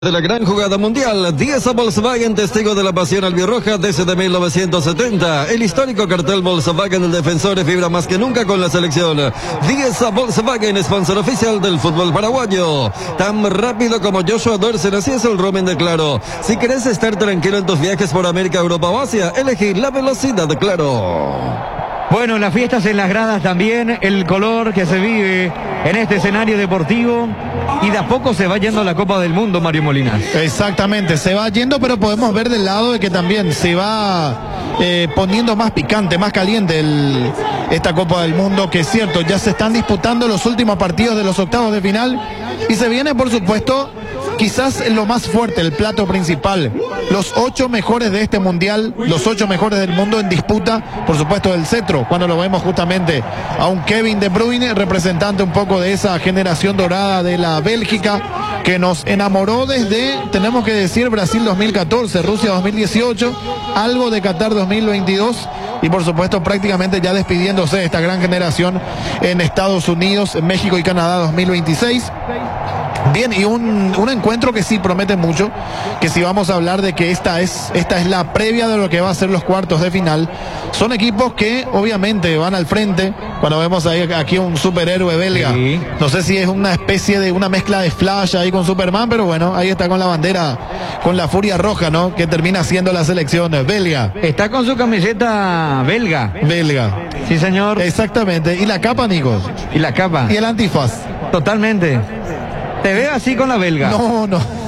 De la gran jugada mundial, 10 a Volkswagen, testigo de la pasión albirroja desde 1970. El histórico cartel Volkswagen, el defensor, fibra más que nunca con la selección. 10 a Volkswagen, sponsor oficial del fútbol paraguayo. Tan rápido como Joshua Dorsey, así es el roaming de Claro. Si querés estar tranquilo en tus viajes por América, Europa o Asia, elegí la velocidad de Claro. Bueno, las fiestas en las gradas también, el color que se vive en este escenario deportivo y de a poco se va yendo la Copa del Mundo, Mario Molinas. Exactamente, se va yendo, pero podemos ver del lado de que también se va poniendo más picante, más caliente esta Copa del Mundo, que es cierto, ya se están disputando los últimos partidos de los octavos de final y se viene, por supuesto, quizás lo más fuerte, el plato principal. Los 8 mejores de este mundial, los 8 mejores del mundo en disputa, por supuesto, del cetro. Cuando lo vemos justamente a un Kevin De Bruyne, representante un poco de esa generación dorada de la Bélgica, que nos enamoró desde, tenemos que decir, Brasil 2014, Rusia 2018, algo de Qatar 2022. Y por supuesto prácticamente ya despidiéndose de esta gran generación en Estados Unidos, México y Canadá 2026. Bien, y un encuentro que sí promete mucho, que si vamos a hablar de que esta es la previa de lo que va a ser los cuartos de final. Son equipos que obviamente van al frente. Cuando vemos ahí aquí un superhéroe belga, sí. No sé si es una especie de una mezcla de Flash ahí con Superman, pero bueno, ahí está con la bandera, con la furia roja, ¿no? Que termina siendo la selección belga. Está con su camiseta belga. Belga. Sí, señor. Exactamente. Y la capa, Nico. Y la capa. Y el antifaz. Totalmente. ¿Te veo así con la belga? No.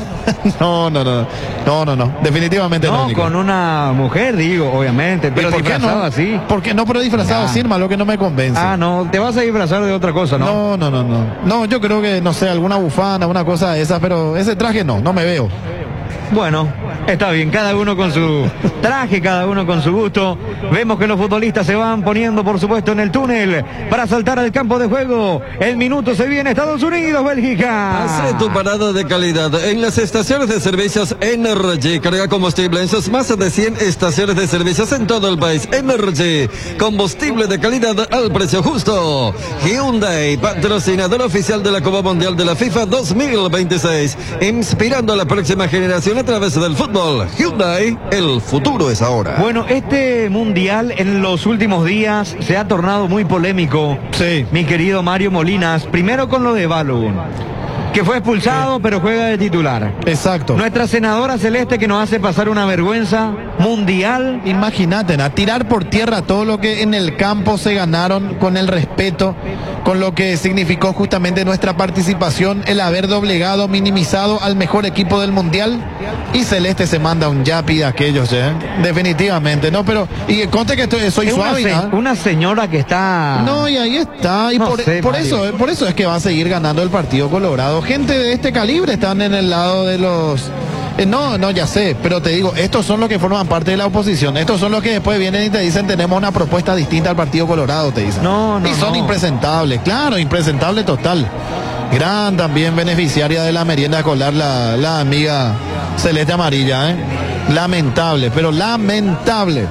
No, definitivamente no. No, con una mujer, digo, obviamente, pero ¿por qué disfrazado no? así. ¿Por qué no? Pero disfrazado así, hermano, lo que no me convence. Ah, no, te vas a disfrazar de otra cosa, ¿no? No, yo creo que, no sé, alguna bufanda, una cosa de esas, pero ese traje no me veo. Bueno, está bien, cada uno con su traje, cada uno con su gusto. Vemos que los futbolistas se van poniendo, por supuesto, en el túnel para saltar al campo de juego. El minuto se viene, Estados Unidos, Bélgica. Hace tu parada de calidad en las estaciones de servicios Energy. Carga combustible en sus más de 100 estaciones de servicios en todo el país. Energy, combustible de calidad al precio justo. Hyundai, patrocinador oficial de la Copa Mundial de la FIFA 2026. Inspirando a la próxima generación a través del fútbol. Hyundai, el futuro es ahora. Bueno, este mundial en los últimos días se ha tornado muy polémico. Sí. Mi querido Mario Molinas, primero con lo de Balogun, que fue expulsado, pero juega de titular. Exacto. Nuestra senadora celeste que nos hace pasar una vergüenza mundial. Imagínate, a tirar por tierra todo lo que en el campo se ganaron con el respeto, con lo que significó justamente nuestra participación, el haber doblegado, minimizado al mejor equipo del mundial. Y Celeste se manda un yapi de aquellos, definitivamente, ¿no? Pero, y conte que soy suave, ¿no? Una señora que está... No, y ahí está, y no por eso es que va a seguir ganando el Partido Colorado. Gente de este calibre están en el lado de los... No, ya sé, pero te digo, estos son los que forman parte de la oposición. Estos son los que después vienen y te dicen, tenemos una propuesta distinta al Partido Colorado, te dicen. Y son impresentables, claro, impresentable total. Gran también beneficiaria de la merienda escolar, la amiga Celeste Amarilla, Lamentable, pero lamentable.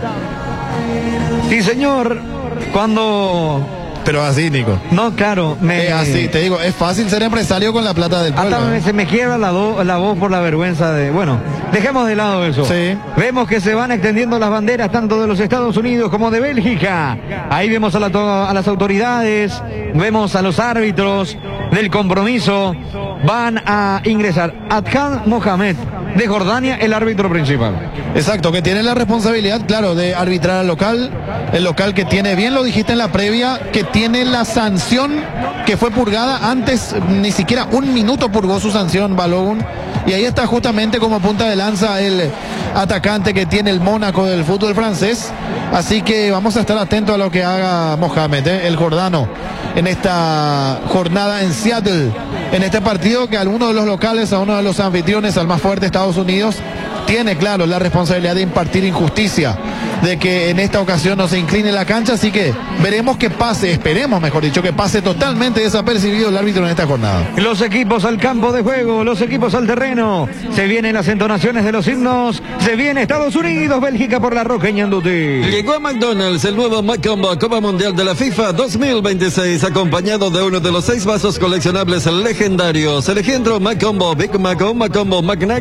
Sí, señor, cuando... Pero así, Nico. No, claro. Así, te digo, es fácil ser empresario con la plata del pueblo. Hasta se me quiebra la voz por la vergüenza de... Bueno, dejemos de lado eso. Sí. Vemos que se van extendiendo las banderas tanto de los Estados Unidos como de Bélgica. Ahí vemos a las autoridades, vemos a los árbitros del compromiso. Van a ingresar Adhan Mohamed de Jordania, el árbitro principal. Exacto, que tiene la responsabilidad, claro, de arbitrar al local. El local que tiene, bien lo dijiste en la previa, que tiene la sanción que fue purgada antes, ni siquiera un minuto purgó su sanción Balogun. Y ahí está justamente como punta de lanza el atacante que tiene el Mónaco del fútbol francés. Así que vamos a estar atentos a lo que haga Mohamed, el jordano, en esta jornada en Seattle, en este partido que a uno de los locales, a uno de los anfitriones, al más fuerte Estados Unidos, tiene, claro, la responsabilidad de impartir injusticia. de que en esta ocasión no se incline la cancha, así que veremos que pase, esperemos mejor dicho, que pase totalmente desapercibido el árbitro en esta jornada. Los equipos al campo de juego, los equipos al terreno, se vienen las entonaciones de los himnos, se viene Estados Unidos, Bélgica por la Roca Ñandutí. Llegó a McDonald's el nuevo McCombo Copa Mundial de la FIFA 2026, acompañado de uno de los 6 vasos coleccionables legendarios. El ejemplo McCombo Big Mac o McCombo McNugget